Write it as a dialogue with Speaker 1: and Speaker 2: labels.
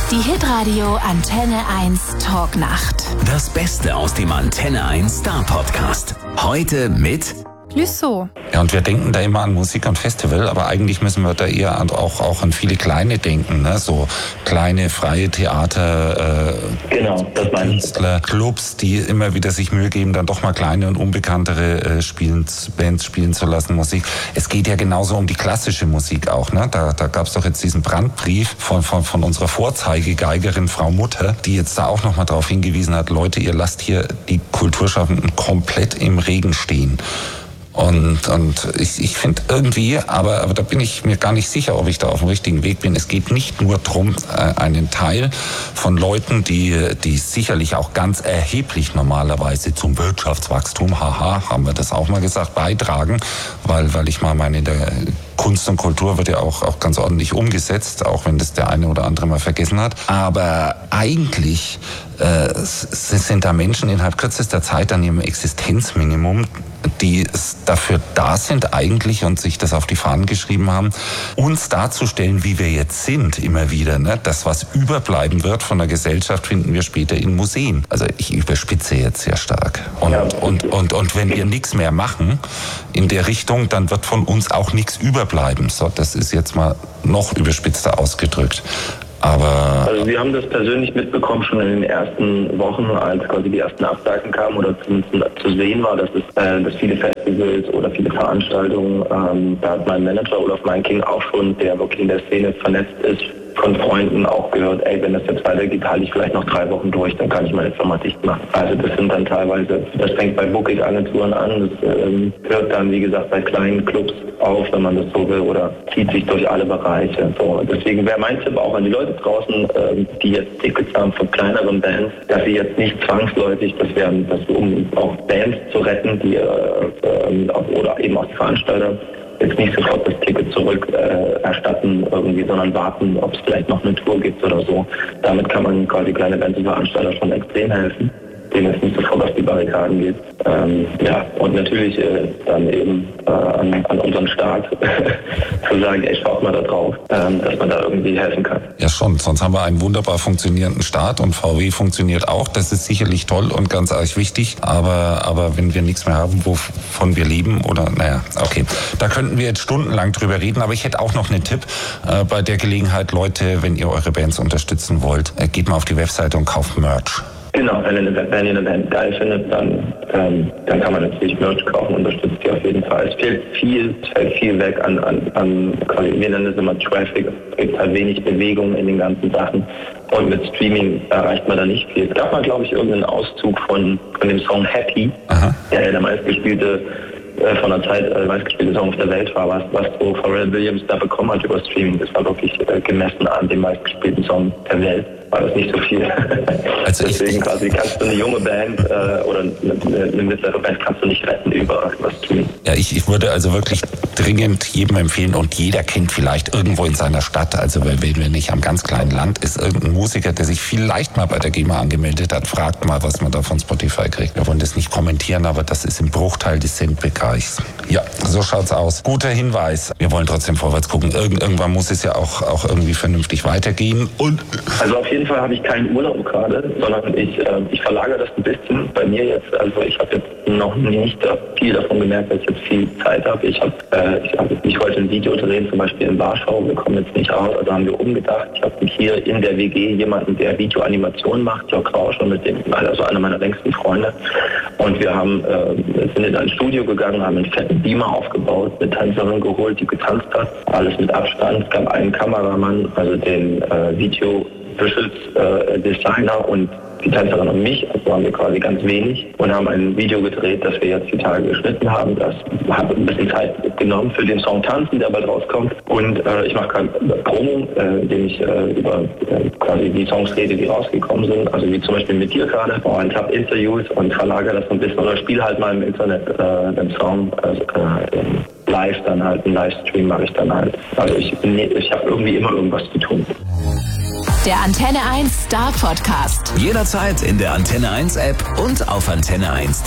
Speaker 1: Die Hitradio Antenne 1 Talknacht.
Speaker 2: Das Beste aus dem Antenne 1 Star Podcast. Heute mit
Speaker 3: Clouseau.
Speaker 4: Ja, und wir denken da immer an Musik und Festival, aber eigentlich müssen wir da eher auch an viele kleine denken, ne? So kleine freie Theater, Künstler, Clubs, die immer wieder sich Mühe geben, dann doch mal kleine und unbekanntere Bands spielen zu lassen, Musik. Es geht ja genauso um die klassische Musik auch, ne? Da gab es doch jetzt diesen Brandbrief von unserer Vorzeigegeigerin Frau Mutter, die jetzt da auch nochmal darauf hingewiesen hat, Leute, ihr lasst hier die Kulturschaffenden komplett im Regen stehen. Und ich finde irgendwie, aber da bin ich mir gar nicht sicher, ob ich da auf dem richtigen Weg bin. Es geht nicht nur darum, einen Teil von Leuten, die sicherlich auch ganz erheblich normalerweise zum Wirtschaftswachstum, haben wir das auch mal gesagt, beitragen, weil ich mal meine, der Kunst und Kultur wird ja auch ganz ordentlich umgesetzt, auch wenn das der eine oder andere mal vergessen hat. Aber eigentlich sind da Menschen innerhalb kürzester Zeit an ihrem Existenzminimum, die dafür da sind eigentlich und sich das auf die Fahnen geschrieben haben, uns darzustellen, wie wir jetzt sind, immer wieder. Ne? Das, was überbleiben wird von der Gesellschaft, finden wir später in Museen. Also ich überspitze jetzt sehr stark. Und wenn wir nichts mehr machen in der Richtung, dann wird von uns auch nichts überbleiben. So, das ist jetzt mal noch überspitzter ausgedrückt.
Speaker 5: Also wir haben das persönlich mitbekommen schon in den ersten Wochen, als quasi die ersten Absagen kamen oder zumindest zu sehen war, dass viele Festivals oder viele Veranstaltungen, da hat mein Manager Olaf Meinking auch schon, der wirklich in der Szene vernetzt ist, von Freunden auch gehört, wenn das jetzt weitergeht, halte ich vielleicht noch 3 Wochen durch, dann kann ich meine Firma dicht machen. Also das sind dann teilweise, das fängt bei Booking-Agenturen an, das hört dann, wie gesagt, bei kleinen Clubs auf, wenn man das so will, oder zieht sich durch alle Bereiche. So, deswegen wäre mein Tipp auch an die Leute draußen, die jetzt Tickets haben von kleineren Bands, dass sie jetzt nicht zwangsläufig, um auch Bands zu retten, die oder eben auch die Veranstalter, jetzt nicht sofort das Ticket zurück erstatten irgendwie, sondern warten, ob es vielleicht noch eine Tour gibt oder so. Damit kann man quasi kleine Bands und Veranstalter schon extrem helfen, denen es nicht sofort auf die Barrikaden geht. Und natürlich dann eben an unseren Staat zu sagen, schaut mal da drauf, dass man da irgendwie helfen kann.
Speaker 4: Ja schon, sonst haben wir einen wunderbar funktionierenden Staat und VW funktioniert auch. Das ist sicherlich toll und ganz arg wichtig, aber wenn wir nichts mehr haben, wovon wir leben oder, okay. Da könnten wir jetzt stundenlang drüber reden, aber ich hätte auch noch einen Tipp bei der Gelegenheit, Leute, wenn ihr eure Bands unterstützen wollt, geht mal auf die Webseite und kauft Merch.
Speaker 5: Genau, wenn ihr eine Band geil findet, dann kann man natürlich Merch kaufen, unterstützt die auf jeden Fall. Es fällt viel weg an wir nennen es immer Traffic, es gibt halt wenig Bewegung in den ganzen Sachen und mit Streaming erreicht man da nicht viel. Es gab mal, glaube ich, irgendeinen Auszug von dem Song Happy, der meistgespielte von der Zeit meistgespielte Song auf der Welt war, was so Pharrell Williams da bekommen hat über Streaming. Das war wirklich gemessen an dem meistgespielten Song der Welt. War das nicht so viel. Also deswegen quasi kannst du eine junge Band oder eine mittlere Band kannst du nicht retten über Streaming.
Speaker 4: Ja, ich würde also wirklich dringend jedem empfehlen, und jeder kennt vielleicht irgendwo in seiner Stadt, also wenn wir nicht am ganz kleinen Land, ist irgendein Musiker, der sich vielleicht mal bei der GEMA angemeldet hat, fragt mal, was man da von Spotify kriegt. Wir wollen das nicht kommentieren, aber das ist im Bruchteil des Centbereichs. Ja, so schaut's aus. Guter Hinweis. Wir wollen trotzdem vorwärts gucken. Irgendwann muss es ja auch irgendwie vernünftig weitergehen. Und
Speaker 5: also auf jeden Fall habe ich keinen Urlaub gerade, sondern ich verlagere das ein bisschen bei mir jetzt. Also ich habe jetzt noch nicht viel davon gemerkt, dass ich jetzt viel Zeit habe. Ich wollte ein Video drehen, zum Beispiel in Warschau. Wir kommen jetzt nicht raus, also haben wir umgedacht. Ich habe hier in der WG jemanden, der Videoanimationen macht, Jörg Rausch, also einer meiner längsten Freunde. Und wir sind in ein Studio gegangen, haben einen fetten Beamer aufgebaut, eine Tänzerin geholt, die getanzt hat. Alles mit Abstand. Es gab einen Kameramann, also den Designer und die Tänzerin und mich, also waren wir quasi ganz wenig und haben ein Video gedreht, das wir jetzt die Tage geschnitten haben. Das hat ein bisschen Zeit genommen für den Song Tanzen, der bald rauskommt. Und ich mache gerade Promo, indem ich über quasi die Songs rede, die rausgekommen sind. Also wie zum Beispiel mit dir gerade. Und habe Interviews und verlagere das ein bisschen oder spiele halt mal im Internet den Song. Live dann halt, einen Livestream mache ich dann halt. Also ich habe irgendwie immer irgendwas zu tun.
Speaker 1: Der Antenne 1 Star Podcast.
Speaker 2: Jederzeit in der Antenne 1 App und auf antenne1.de.